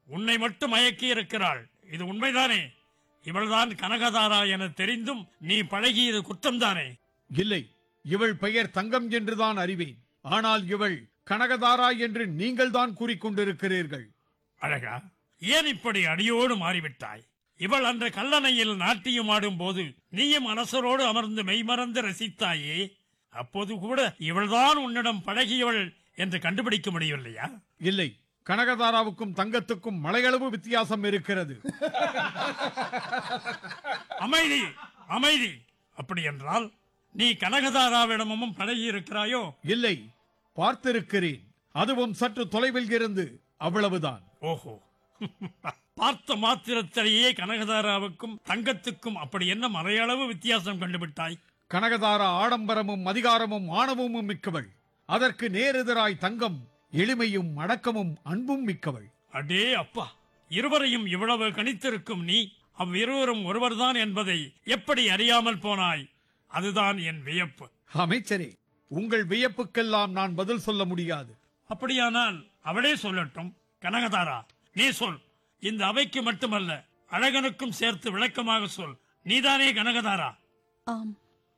உன்னை மட்டும் மயக்கி இருக்கிறாள், இது உண்மைதானே? இவள்தான் கனகதாரா என தெரிந்தும் நீ பழகியது குற்றம்தானே? இல்லை, இவள் பெயர் தங்கம் என்றுதான் அறிவேன். ஆனால் இவள் கனகதாரா என்று நீங்கள் தான் கூறிக்கொண்டிருக்கிறீர்கள். அழகா, ஏன் இப்படி அடியோடு மாறிவிட்டாய்? இவள் அன்று கல்லணையில் நாட்டியம் ஆடும் போது நீயும் அரசரோடு அமர்ந்து மெய்மறந்து ரசித்தாயே, அப்போது கூட இவள்தான் உன்னிடம் பழகியவள் என்று கண்டுபிடிக்க முடியவில்லையா? இல்லை, கனகதாராவுக்கும் தங்கத்துக்கும் மலையளவு வித்தியாசம் இருக்கிறது. அமைதி, அமைதி. அப்படி என்றால் நீ கனகதாராவிடமும் பழகி இருக்கிறாயோ? இல்லை, பார்த்திருக்கிறேன். அதுவும் சற்று தொலைவில் இருந்து, அவ்வளவுதான். ஓஹோ, பார்த்த மாத்திரத்திலேயே கனகதாராவுக்கும் தங்கத்துக்கும் அப்படி என்ன மலையளவு வித்தியாசம் கண்டுபிட்டாய்? கனகதாரா ஆடம்பரமும் அதிகாரமும் ஆணவமும் மிக்கவள். அதற்கு நேரெதிராய் தங்கம் எளிமையும் அடக்கமும் அன்பும் மிக்கவள். அடே அப்பா, இருவரையும் இவ்வளவு கணித்திருக்கும் நீ அவ்விருவரும் ஒருவர்தான் என்பதை எப்படி அறியாமல் போனாய்? அதுதான் என் வியப்பு. அமைச்சரே, உங்கள் வியப்புக்கெல்லாம் நான் பதில் சொல்ல முடியாது. அப்படியானால் அவளே சொல்லட்டும். கனகதாரா, நீ சொல். இந்த அவைக்கு மட்டுமல்ல, அழகனுக்கும் சேர்த்து விளக்கமாக சொல். நீதானே கனகதாரா? ஆம்.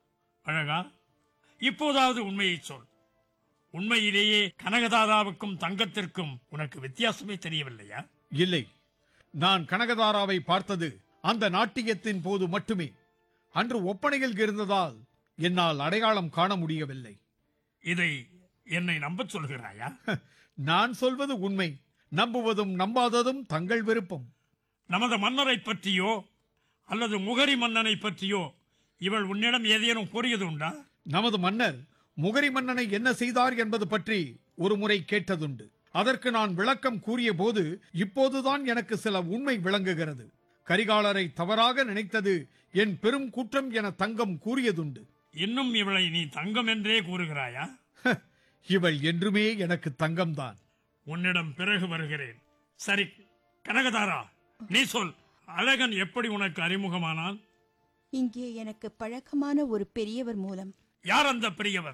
அழகா, இப்போதாவது உண்மையை சொல். உண்மையிலேயே கனகதாராவுக்கும் தங்கத்திற்கும் உனக்கு வித்தியாசமே தெரியவில்லையா? இல்லை, நான் கனகதாராவை பார்த்தது அந்த நாட்டியத்தின் போது மட்டுமே. அன்று ஒப்பனையில் இருந்ததால் என்னால் அடையாளம் காண முடியவில்லை. இதை என்னை நம்பச் சொல்கிறாயா? நான் சொல்வது உண்மை. நம்புவதும் நம்பாததும் தங்கள் விருப்பம். நமது மன்னரை பற்றியோ அல்லது முகரி மன்னனை பற்றியோ இவள் உன்னிடம் ஏதேனும் கூறியது உண்டா? நமது மன்னர் முகரி மன்னனை என்ன செய்தார் என்பது பற்றி ஒரு முறை கேட்டதுண்டு. அதற்கு நான் விளக்கம் கூறிய போது இப்போதுதான் எனக்கு சில உண்மை விளங்குகிறது. கரிகாலரை தவறாக நினைத்தது என் பெரும் குற்றம் என தங்கம் கூறியதுண்டு. இன்னும் இவளை நீ தங்கம் என்றே கூறுகிறாயா? இவள் என்றுமே எனக்கு தங்கம்தான். உன்னிடம் பிறகு வருகிறேன். சரி கனகதாரா, நீ சொல். அழகன் எப்படி உனக்கு அறிமுகமானான்? இங்கே எனக்கு பழக்கமான ஒரு பெரியவர் மூலம். யார் அந்த பெரியவர்?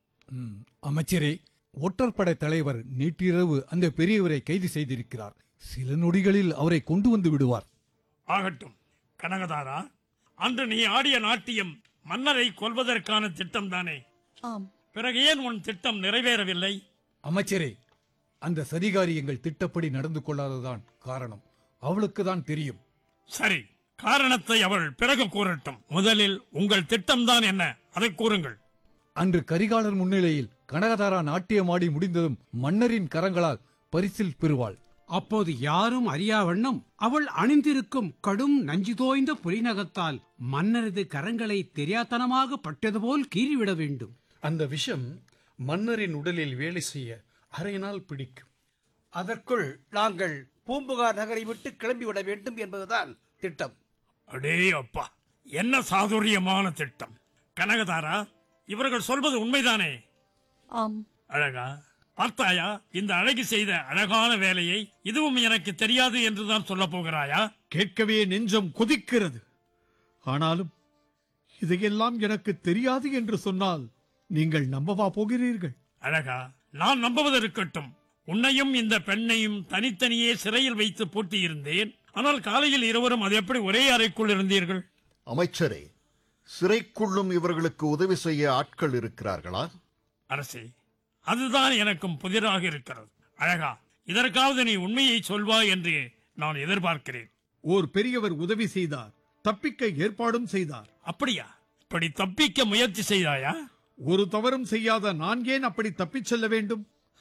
அமைச்சரே, ஒற்றற்படை தலைவர் நேற்றிரவு அந்த பெரியவரை கைது செய்திருக்கிறார். சில நொடிகளில் அவரை கொண்டு வந்து விடுவார். ஆகட்டும். கனகதாரா, அன்று நீ ஆடிய நாட்டியம் மன்னரை கொல்வதற்கான திட்டம் தானே? ஆம். பிறகு ஏன் உன் திட்டம் நிறைவேறவில்லை? அமைச்சரே, அந்த சதிகாரி எங்கள் திட்டப்படி நடந்து கொள்ளாததான் காரணம். அவளுக்கு தான் தெரியும். சரி, காரணத்தை அவள் பிறகு கூறட்டும். முதலில் உங்கள் திட்டம்தான் என்ன, அதை கூறுங்கள். அன்று கரிகாலர் முன்னிலையில் கனகதாரா நாட்டியமாடி முடிந்ததும் மன்னரின் கரங்களால் பரிசில் பெறுவாள். அப்போது யாரும் அறியா வண்ணம் அவள் அணிந்திருக்கும் கடும் நஞ்சு தோய்ந்த புலிநகத்தால் மன்னரது கரங்களை தெரியாத்தனமாக பட்டது போல் கீறிவிட வேண்டும். அந்த விஷம் மன்னரின் உடலில் வேலை செய்ய அரை நாள் பிடிக்கும். அதற்குள் நாங்கள் பூம்புகார் நகரை விட்டு கிளம்பிவிட வேண்டும் என்பதுதான் திட்டம். அடே அப்பா, என்ன சாதுரியமான திட்டம்! கனகதாரா, இவர்கள் சொல்வது உண்மைதானே? ஆம். அழகா, பார்த்தாயா இந்த அழகி செய்த அழகான வேலையை? இதுவும் எனக்கு தெரியாது என்றுதான் சொல்ல போகிறாயா? கேட்கவே நெஞ்சம் கொதிக்கிறது. ஆனாலும் இதையெல்லாம் எனக்கு தெரியாது என்று சொன்னால் நீங்கள் நம்பவா போகிறீர்கள்? அழகா, நான் நம்புவதற்கட்டும். உன்னையும் இந்த பெண்ணையும் தனித்தனியே சிறையில் வைத்து பூட்டியிருந்தேன். ஆனால் காலையில் இருவரும் அது எப்படி ஒரே அறைக்குள் இருந்தீர்கள்? அமைச்சரே, சிறைக்குள்ளும் இவர்களுக்கு உதவி செய்ய ஆட்கள் இருக்கிறார்களா? அரசே, அதுதான் எனக்கும் புதிராக இருக்கிறது. அழகா, இதற்காவது நீ உண்மையை சொல்வாய் என்று நான் எதிர்பார்க்கிறேன். ஓர் பெரியவர் உதவி செய்தார், தப்பிக்க ஏற்பாடும் செய்தார். அப்படியா? இப்படி தப்பிக்க முயற்சி செய்தாயா? ஒரு தவறும் செய்யாத நான் ஏன் அப்படி தப்பிச் செல்ல வேண்டும்?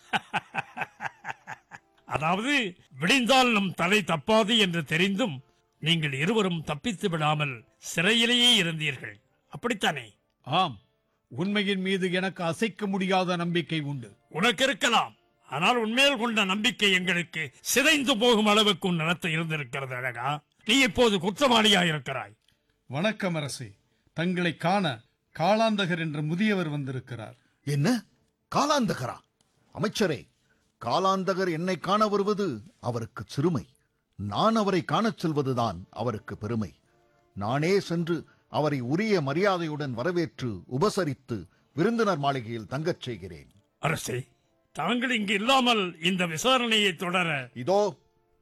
அதாவது விடிந்தால் நம் தலை தப்பாது என்று தெரிந்தும் நீங்கள் இருவரும் தப்பித்து விடாமல் சிறையிலேயே இருந்தீர்கள், அப்படித்தானே? ஆம், உண்மையின் மீது எனக்கு அசைக்க முடியாத நம்பிக்கை உண்டு. உனக்கு இருக்கலாம், ஆனால் உன்மேல் கொண்ட நம்பிக்கை எங்களுக்கு சிதைந்து போகும் அளவுக்கு உன் நடத்த இருந்திருக்கிறது. அழகா, நீ இப்போது குற்றவாளியாயிருக்கிறாய். வணக்கம் அரசே. தங்களை காண காலாந்தகர் என்ற முதியவர் வந்திருக்கிறார். என்ன, காலாந்தகரா? அமைச்சரே, காலாந்தகர் என்னை காண வருவது அவருக்கு சிறுமை. நான் அவரை காணச் செல்வதுதான் அவருக்கு பெருமை. நானே சென்று அவரை உரிய மரியாதையுடன் வரவேற்று உபசரித்து விருந்தினர் மாளிகையில் தங்கச் செய்கிறேன். அரசே, தாங்கள் இங்கு இல்லாமல் இந்த விசாரணையை தொடர இதோ